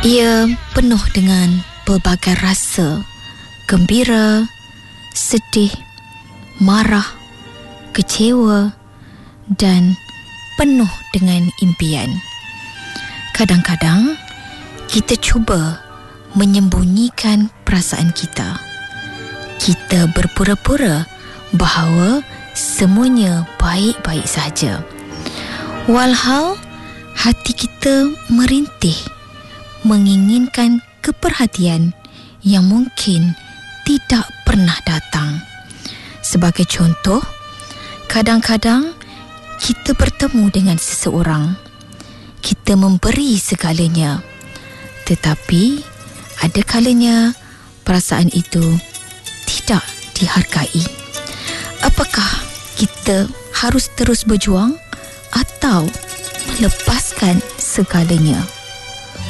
Ia penuh dengan pelbagai rasa, gembira, sedih, marah, kecewa dan penuh dengan impian. Kadang-kadang kita cuba menyembunyikan perasaan kita. Kita berpura-pura bahawa semuanya baik-baik saja. Walhal hati kita merintih, menginginkan keperhatian yang mungkin tidak pernah datang. Sebagai contoh, kadang-kadang kita bertemu dengan seseorang. Kita memberi segalanya, tetapi ada kalanya perasaan itu tidak dihargai. Apakah kita harus terus berjuang atau melepaskan segalanya?